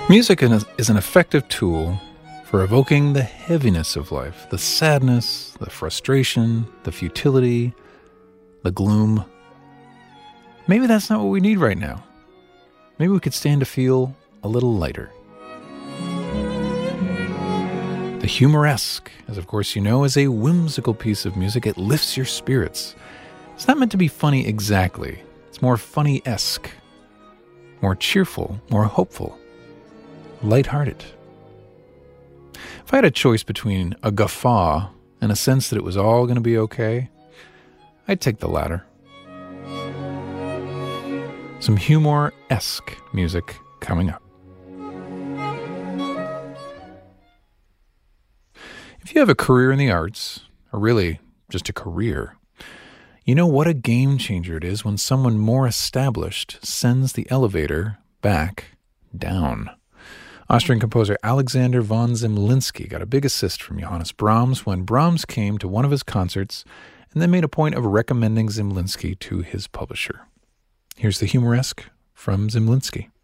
Music is an effective tool for evoking the heaviness of life, the sadness, the frustration, the futility, the gloom. Maybe that's not what we need right now. Maybe we could stand to feel a little lighter. The humoresque, as of course you know, is a whimsical piece of music. It lifts your spirits. It's not meant to be funny exactly. It's more funny-esque, more cheerful, more hopeful, lighthearted. If I had a choice between a guffaw and a sense that it was all going to be okay, I'd take the latter. Some humor-esque music coming up. If you have a career in the arts, or really just a career, you know what a game changer it is when someone more established sends the elevator back down. Austrian composer Alexander von Zemlinsky got a big assist from Johannes Brahms when Brahms came to one of his concerts and then made a point of recommending Zemlinsky to his publisher. Here's the humoresque from Zemlinsky.